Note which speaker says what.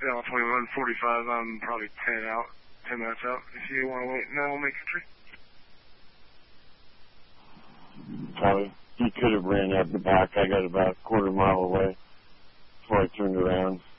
Speaker 1: Yeah, 21:45. I'm probably 10 minutes out. If you want to wait, no, we'll make entry.
Speaker 2: Probably. He could have ran out the back. I got about a quarter mile away before I turned around.